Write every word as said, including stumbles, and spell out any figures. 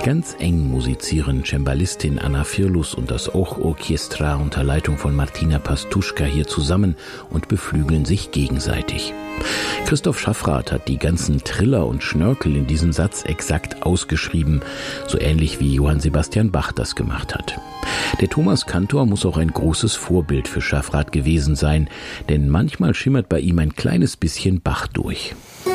Ganz eng musizieren Cembalistin Anna Firlus und das Och Orchestra unter Leitung von Martina Pastuschka hier zusammen und beflügeln sich gegenseitig. Christoph Schaffrath hat die ganzen Triller und Schnörkel in diesem Satz exakt ausgeschrieben, so ähnlich wie Johann Sebastian Bach das gemacht hat. Der Thomas Kantor muss auch ein großes Vorbild für Schaffrath gewesen sein, denn manchmal schimmert bei ihm ein kleines bisschen Bach durch.